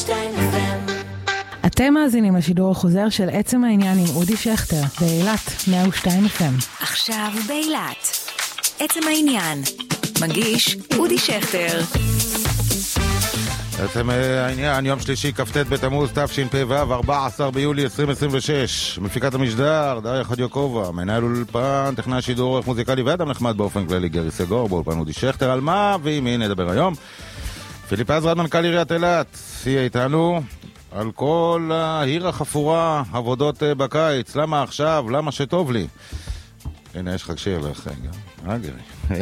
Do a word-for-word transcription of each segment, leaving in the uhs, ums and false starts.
שתיים אף אם. אתם מאזינים לשידור החוזר של עצם העניין עם אודי שכטר באילת מאה ושתיים אף אם. עכשיו באילת עצם העניין מגיש אודי שכטר. עצם העניין, יום שלישי, כ"ט בתמוז תשפ"ו, ארבעה עשר ביולי עשרים עשרים ושש. מפיקת המשדר, דריה חדיוקובה, מנהל אולפן, טכנאי שידור עורך מוזיקלי ואדם נחמד באופן כללי גרי סגור, באולפן אודי שכטר. על מה ועם מי נדבר היום? פיליפ עזרד, מנכ"ל עיריית אילת, יהיה איתנו על כל העיר החפורה, עבודות בקיץ, למה עכשיו, למה שטוב לי. הנה, יש לך שיר לך, אה גרי.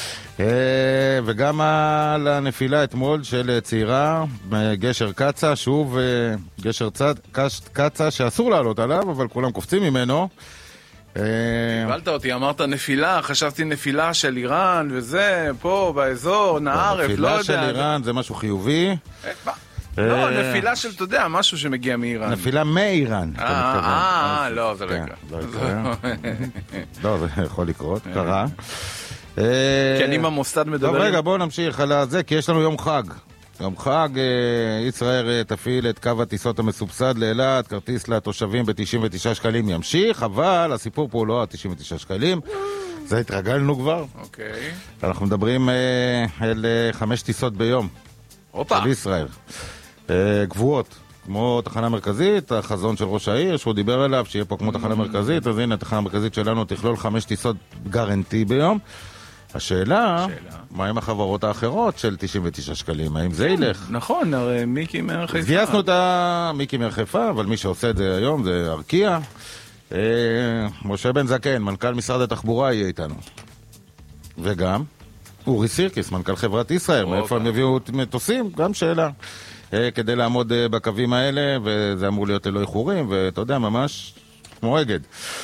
וגם על הנפילה אתמול של צעירה גשר קצה, שוב גשר צד, קצה שאסור לעלות עליו, אבל כולם קופצים ממנו. קיבלת אותי, אמרת נפילה, חשבתי נפילה של איראן וזה, פה באזור, נערף, לא יודע. נפילה של איראן זה משהו חיובי. לא, נפילה של, אתה יודע, משהו שמגיע מאיראן. נפילה מאיראן. אה, לא, זה לא יקרה. לא, זה יכול לקרות, קרה. כי אני עם המוסד מדבר. טוב, רגע, בואו נמשיך על זה, כי יש לנו יום חג. יום חג, ישראל תפעיל את קו הטיסות המסובסד לאילת, כרטיס לתושבים ב-תשעים ותשעה שקלים ימשיך, אבל הסיפור פה לא ה-תשעים ותשעה שקלים, זה התרגלנו כבר. אוקיי. אנחנו מדברים על חמש טיסות ביום. אופה. של ישראל. גבוהות. כמו תחנה מרכזית, החזון של ראש העיר, שהוא דיבר עליו, שיהיה פה כמו תחנה מרכזית, אז הנה, התחנה המרכזית שלנו תכלול חמש טיסות גרנטי ביום. השאלה, מה עם החברות האחרות של תשעים ותשעה שקלים? האם זה ילך? נכון, הרי מיקי מהחיפה. גייסנו את מיקי מהחיפה, אבל מי שעושה את זה היום זה ארקיה. משה בן זקן, מנכ"ל משרד התחבורה, יהיה איתנו. וגם אורי סירקיס, מנכ"ל חברת ישראל, מאיפה הם יביאו מטוסים? גם שאלה. כדי לעמוד בקווים האלה, וזה אמור להיות ללא איחורים, ואתה יודע, ממש כמו אגד.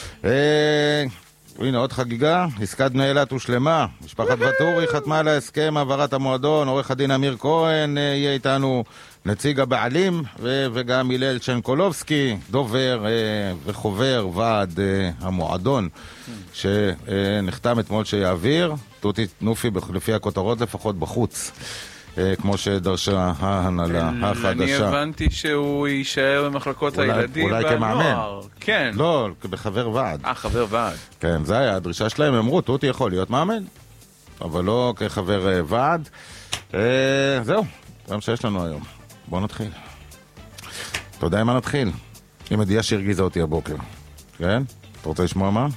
הנה עוד חגיגה, עסקת בני אילת הושלמה, משפחת וטורי חתמה על ההסכם העברת המועדון, עורך הדין אמיר כהן יהיה איתנו, נציג הבעלים, וגם הלל שנקולובסקי, דובר וחובר ועד המועדון, שנחתם אתמול שיעביר, תותי תנופי לפי הכותרות לפחות בחוץ. כמו שדרשה ההנהלה החדשה. אני הבנתי שהוא יישאר במחלקות הילדים והנוער. אולי כמאמן. כן. לא, בחבר ועד. אה, חבר ועד. כן, זה היה הדרישה שלהם. הם אמרו, תותי יכול להיות מאמן, אבל לא כחבר ועד. זהו, זה מה שיש לנו היום. בואו נתחיל. אתה יודע מה נתחיל? עם ידיעה שהרגיזה אותי הבוקר. כן? אתה רוצה לשמוע מה?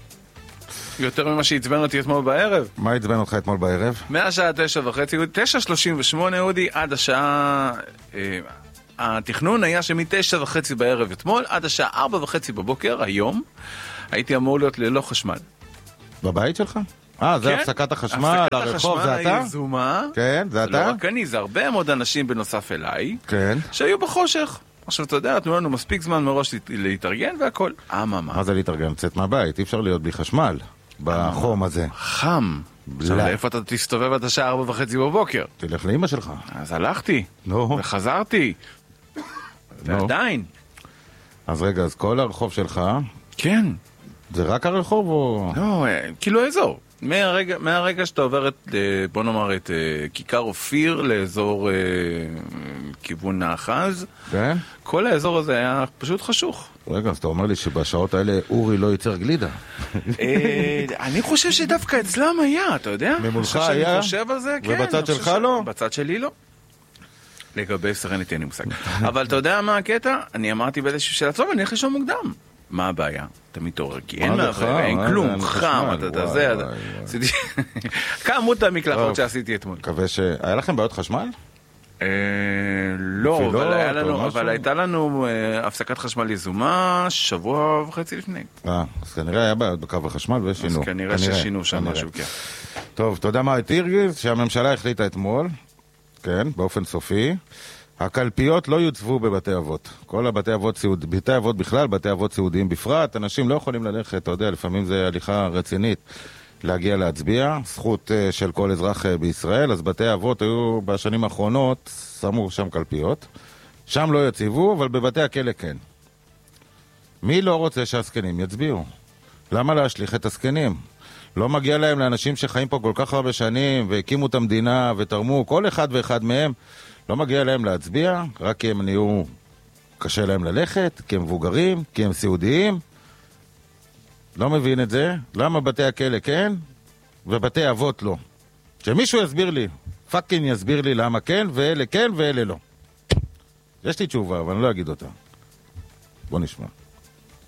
יותר ממה שעצבן אותי אתמול בערב. מה עצבן אותך אתמול בערב? מהשעה תשע וחצי, תשע שלושים ושמונה אודי, עד השעה... אה, התכנון היה שמתשע וחצי בערב אתמול, עד השעה ארבע וחצי בבוקר, היום, הייתי אמור להיות ללא חשמל. בבית שלך? אה, זה הפסקת החשמל, הרחוב, זה אתה? הפסקת החשמל היזומה. כן, זה אתה? לא רק אני, זה הרבה מאוד אנשים בנוסף אליי. כן. שהיו בחושך. עכשיו, אתה יודע, תנו לנו מספיק זמן מראש להתארגן והכל. אה, מה, מה? מה זה להתארגן? לצאת מהבית, אי אפשר להיות בלי חשמל בחום הזה. חם. עכשיו, איפה אתה תסתובב עד השעה ארבע וחצי בבוקר? תלך לאמא שלך. אז הלכתי. נו. וחזרתי. ועדיין. אז רגע, אז כל הרחוב שלך... כן. זה רק הרחוב או... לא, כאילו האזור. מהרגע, מהרגע שאתה עובר את, בוא נאמר, את כיכר אופיר לאזור כיוון האחז, כן? כל האזור הזה היה פשוט חשוך. רגע, אז אתה אומר לי שבשעות האלה אורי לא ייצר גלידה. אני חושב שדווקא אצלם היה, אתה יודע? ממולך היה? אני חושב על זה, כן. ובצד שלך לא? בצד שלי לא. לגבי סרנית אין לי מושג. אבל אתה יודע מה הקטע? אני אמרתי באיזשהו שאלה, טוב, אני הולך לישון מוקדם. מה הבעיה? אתה מתעורר, כי אין מעבר, אין כלום, חם, אתה זה, כמות המקלחות שעשיתי אתמול. מקווה ש... היה לכם בעיות חשמל? לא, אבל הייתה לנו הפסקת חשמל יזומה שבוע וחצי לפני. אה, אז כנראה היה בעיות בקו החשמל ושינו. אז כנראה ששינו שם משהו, כן. טוב, אתה יודע מה את הרגיז? שהממשלה החליטה אתמול, כן, באופן סופי, הקלפיות לא יוצבו בבתי אבות. כל הבתי אבות סיעוד, בתי אבות בכלל, בתי אבות סיעודיים בפרט, אנשים לא יכולים ללכת, אתה יודע, לפעמים זה הליכה רצינית להגיע להצביע, זכות uh, של כל אזרח uh, בישראל, אז בתי אבות היו בשנים האחרונות, שמו שם קלפיות, שם לא יציבו, אבל בבתי הכלא כן. מי לא רוצה שהסקנים יצביעו? למה להשליך את הסקנים? לא מגיע להם לאנשים שחיים פה כל כך הרבה שנים והקימו את המדינה ותרמו, כל אחד ואחד מהם, לא מגיע להם להצביע, רק כי הם נהיו קשה להם ללכת, כי הם מבוגרים, כי הם סיעודיים. לא מבין את זה. למה בתי הכלא כן ובתי אבות לא? שמישהו יסביר לי, פאקינג יסביר לי למה כן ואלה כן ואלה לא. יש לי תשובה, אבל אני לא אגיד אותה. בוא נשמע.